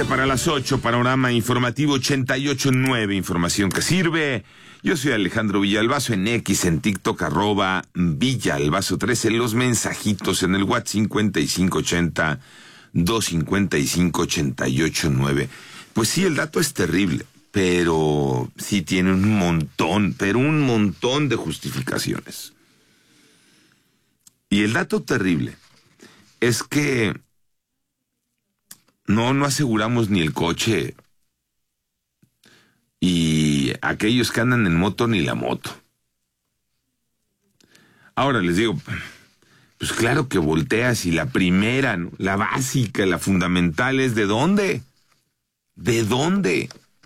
7 para las 8, panorama informativo 88.9, información que sirve. Yo soy Alejandro Villalbazo, en X, en TikTok, @Villalbazo13, los mensajitos en el WhatsApp 5580-255-889. Pues sí, el dato es terrible, pero sí tiene un montón de justificaciones. Y el dato terrible es que no aseguramos ni el coche y aquellos que andan en moto ni la moto. Ahora les digo, pues claro que volteas y la primera, ¿no? La básica, la fundamental es ¿de dónde? ¿De dónde?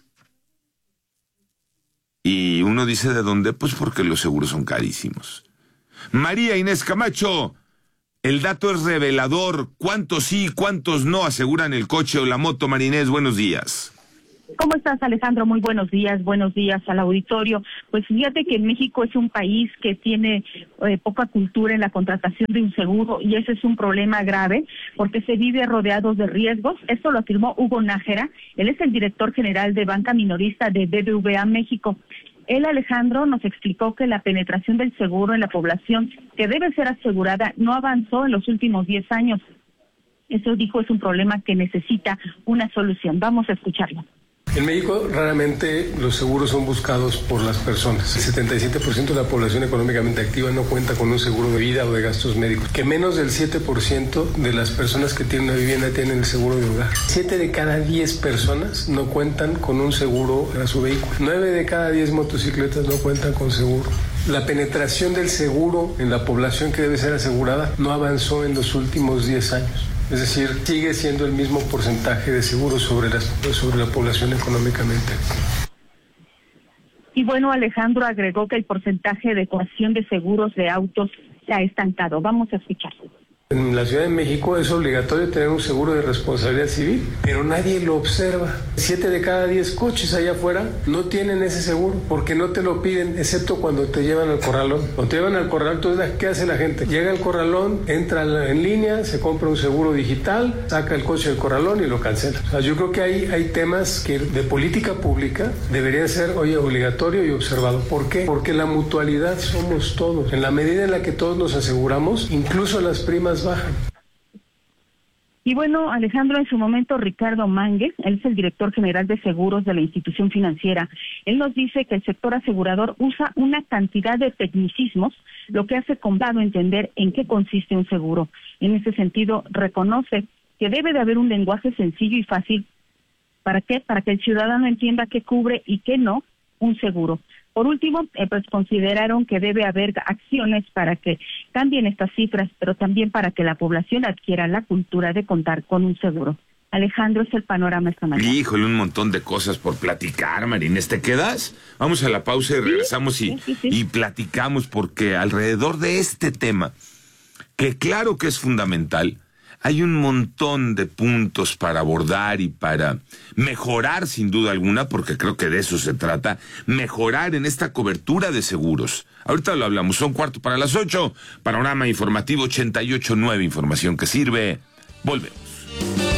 Y uno dice ¿de dónde? Pues porque los seguros son carísimos. María Inés Camacho, el dato es revelador. ¿Cuántos sí, cuántos no aseguran el coche o la moto? María Inés, buenos días. ¿Cómo estás, Alejandro? Muy buenos días al auditorio. Pues fíjate que México es un país que tiene poca cultura en la contratación de un seguro, y ese es un problema grave porque se vive rodeados de riesgos. Esto lo afirmó Hugo Nájera. Él es el director general de banca minorista de BBVA México. Él, Alejandro, nos explicó que la penetración del seguro en la población que debe ser asegurada no avanzó en los últimos 10 años. Eso, dijo, es un problema que necesita una solución. Vamos a escucharlo. En México raramente los seguros son buscados por las personas. El 77% de la población económicamente activa no cuenta con un seguro de vida o de gastos médicos. Que menos del 7% de las personas que tienen una vivienda tienen el seguro de hogar. 7 de cada 10 personas no cuentan con un seguro para su vehículo. 9 de cada 10 motocicletas no cuentan con seguro. La penetración del seguro en la población que debe ser asegurada no avanzó en los últimos 10 años. Es decir, sigue siendo el mismo porcentaje de seguros sobre la población económicamente. Y bueno, Alejandro agregó que el porcentaje de cobertura de seguros de autos se ha estancado. Vamos a escucharlo. En la Ciudad de México es obligatorio tener un seguro de responsabilidad civil, pero nadie lo observa. 7 de cada 10 coches allá afuera no tienen ese seguro porque no te lo piden, excepto cuando te llevan al corralón. Cuando te llevan al corralón, entonces, ¿qué hace la gente? Llega al corralón, entra en línea, se compra un seguro digital, saca el coche del corralón y lo cancela. O sea, yo creo que hay temas que de política pública deberían ser, obligatorio y observado. ¿Por qué? Porque la mutualidad somos todos. En la medida en la que todos nos aseguramos, incluso las primas bajan. Y bueno, Alejandro, en su momento Ricardo Mangue, él es el director general de seguros de la institución financiera, él nos dice que el sector asegurador usa una cantidad de tecnicismos, lo que hace complicado entender en qué consiste un seguro. En ese sentido, reconoce que debe de haber un lenguaje sencillo y fácil. ¿Para qué? Para que el ciudadano entienda qué cubre y qué no un seguro. Por último, pues consideraron que debe haber acciones para que cambien estas cifras, pero también para que la población adquiera la cultura de contar con un seguro. Alejandro, es el panorama esta mañana. Híjole, un montón de cosas por platicar, Marines. ¿Te quedas? Vamos a la pausa y regresamos y platicamos, porque alrededor de este tema, que claro que es fundamental, hay un montón de puntos para abordar y para mejorar sin duda alguna, porque creo que de eso se trata, mejorar en esta cobertura de seguros. Ahorita lo hablamos, son 7:45, panorama informativo 88.9, información que sirve. Volvemos.